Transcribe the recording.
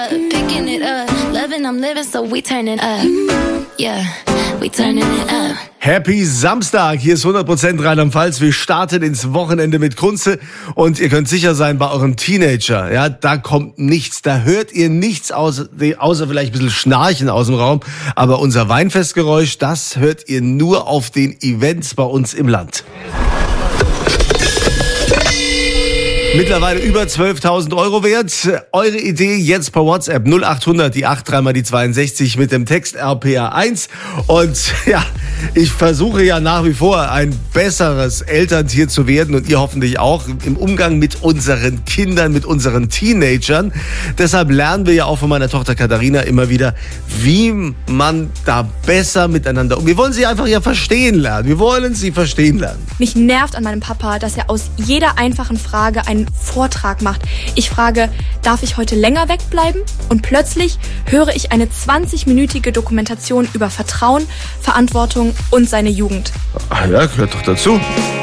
Picking it up, loving, I'm living, so we turning up. Yeah, we turning it up. Happy Samstag, hier ist 100% Rheinland-Pfalz. Wir starten ins Wochenende mit Kunze und ihr könnt sicher sein, bei eurem Teenager, ja, da kommt nichts, da hört ihr nichts außer vielleicht ein bisschen Schnarchen aus dem Raum, aber unser Weinfestgeräusch, das hört ihr nur auf den Events bei uns im Land. Mittlerweile über 12.000 Euro wert. Eure Idee jetzt per WhatsApp 0800 die 83 mal die 62 mit dem Text RPA1. Und ja, ich versuche ja nach wie vor ein besseres Elterntier zu werden und ihr hoffentlich auch im Umgang mit unseren Kindern, mit unseren Teenagern. Deshalb lernen wir ja auch von meiner Tochter Katharina immer wieder, wie man da besser miteinander umgeht. Wir wollen sie einfach ja verstehen lernen. Wir wollen sie verstehen lernen. Mich nervt an meinem Papa, dass er aus jeder einfachen Frage einen Vortrag macht. Ich frage, darf ich heute länger wegbleiben? Und plötzlich höre ich eine 20-minütige Dokumentation über Vertrauen, Verantwortung und seine Jugend. Ach ja, gehört doch dazu.